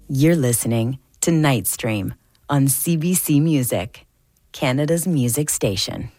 You're listening to Nightstream on CBC Music, Canada's music station.